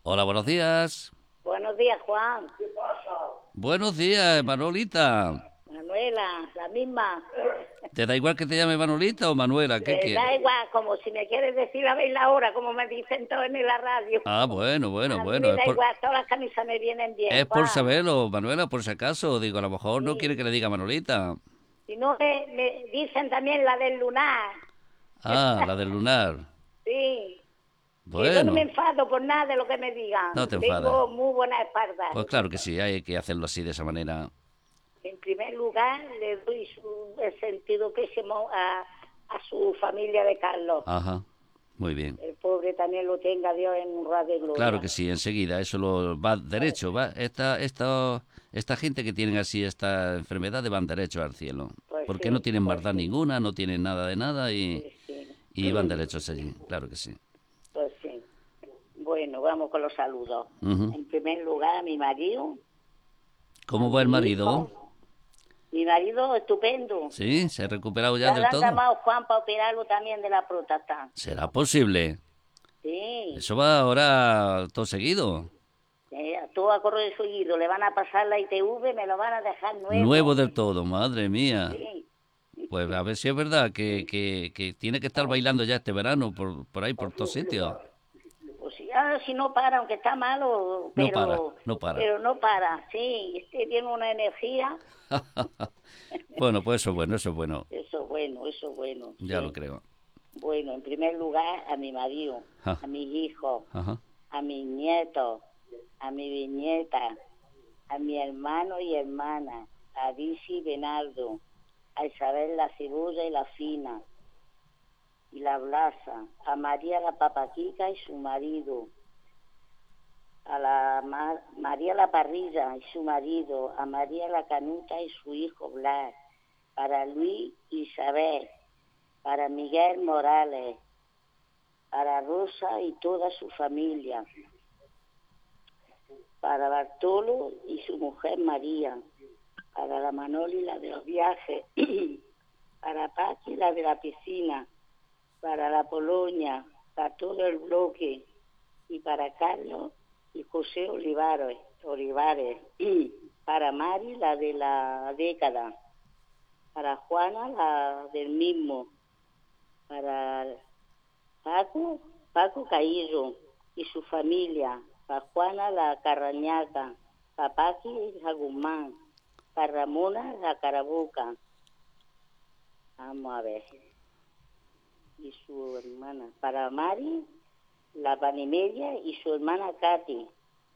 Hola, buenos días. Buenos días, Juan. Buenos días, Manolita. Manuela, la misma. ¿Te da igual que te llame Manolita o Manuela? ¿Qué quieres? Da igual, como si me quieres decir a ver la hora, como me dicen todos en la radio. Ah, bueno, bueno, A mí bueno. me da igual, todas las camisas me vienen bien, Es por Juan. saberlo, Manuela, por si acaso. Digo, a lo mejor no quiere Sí. que le diga Manolita. Si no, me dicen también la del lunar. Ah, la del lunar. Sí. Que yo no me Bueno, enfado por nada de lo que me no digan. te enfadas. Tengo muy buena espalda. Pues claro que sí, hay que hacerlo así, de esa manera. En primer lugar, le doy el sentido pésimo a su familia de Carlos. Ajá, muy bien. El pobre también lo tenga Dios en un radio de Claro gloria. que sí, enseguida, eso lo va derecho, va. Esta gente que tienen así esta enfermedad van derecho al cielo. Pues Porque no sí, tienen pues maldad sí, ninguna, no tienen nada de nada sí, sí. y van derechos allí, claro que sí. Pues sí. Bueno, vamos con los saludos. Ujú. En primer lugar, a mi marido, a ¿Cómo va el mi marido? hijo. Mi marido, estupendo. ¿Sí? ¿Se ha recuperado ya Ya le del han todo? llamado Juan para operarlo también de la próstata. ¿Será posible? Sí. Eso va ahora todo seguido. Todo a correr seguido. Le van a pasar la ITV, me lo van a dejar Nuevo nuevo. del todo, madre mía. Sí. Pues a ver si es verdad que tiene que estar bailando ya este verano por ahí, por todos sitios. Pues ya, si no para, aunque está malo, No para, pero, no para. pero no para. Sí, tiene una energía. Bueno, pues eso es bueno, eso es bueno. Eso es bueno, Ya lo sí. creo. Bueno, en primer lugar, a mi marido, Ja, a mis hijos, ajá. a mis nietos, a mi bisnieta, a mi hermano y hermana, a Disi Benaldo, a Isabel la Cebolla y la Fina, y la Blasa, a María la Papaquica y su marido, a María la Parrilla y su marido, a María la Canuta y su hijo Blas, para Luis Isabel, para Miguel Morales, para Rosa y toda su familia, para Bartolo y su mujer María, para la Manoli la de los viajes, para Paqui la de la piscina, para la Polonia, para todo el bloque, y para Carlos y José Olivares, para Mari la de la década, para Juana la del mismo, para Paco Caillo y su familia, para Juana la Carrañaca, para Paqui la Guzmán, para Ramona la Carabuca, vamos a ver, y su hermana, para Mari la Panimedia y su hermana Katy,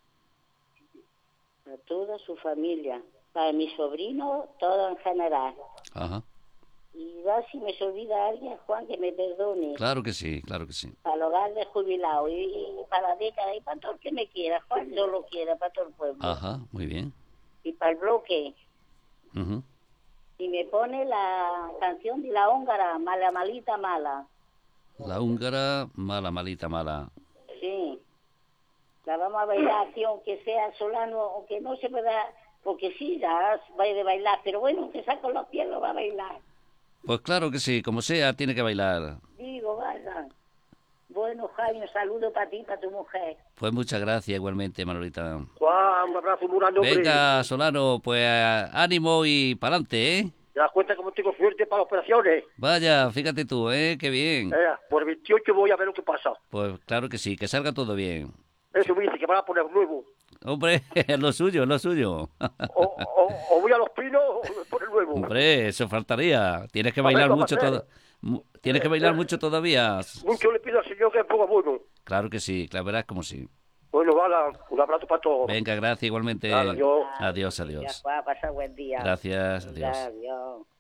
para toda su familia, para mi sobrino, todo en general. Ajá. Y ya si me se olvida alguien, Juan, que me perdone. Claro que sí, claro que sí. Para el hogar de jubilado y para la década y para todo el que me quiera, Juan, yo lo quiera, para todo el pueblo. Ajá, muy bien. Y para el bloque, Ujú. y me pone la canción de la húngara, Mala Malita Mala. La húngara, mala, malita, mala. Sí, la vamos a bailar aquí, aunque sea Solano, aunque no se pueda, porque sí, ya va de bailar, pero bueno, aunque sea con los pies lo va a bailar. Pues claro que sí, como sea, tiene que bailar. Digo, vaya. Bueno, Jaime, un saludo para ti, para tu mujer. Pues muchas gracias igualmente, Manolita. Juan, un abrazo muy grande, hombre. Venga, Solano, pues ánimo y pa'lante, ¿eh? ¿Te das cuenta cómo tengo suerte para las operaciones? Vaya, fíjate tú, ¿eh? Qué bien. Por el 28 voy a ver lo que pasa. Pues claro que sí, que salga todo bien. Eso me dice que van a poner nuevo. Hombre, es lo suyo, es lo suyo. O voy a los pinos o me ponen nuevo. Hombre, eso faltaría. Tienes que A ver, bailar vamos a mucho hacer. Tienes que bailar mucho todavía. Mucho le pido al Señor que me ponga bueno. Claro que sí, claro, verás como sí. Bueno, vale, un abrazo para todos. Venga, gracias igualmente. Vale, adiós. Adiós, Ya, adiós. Juan, pasa buen día. Gracias, Ya, adiós. adiós.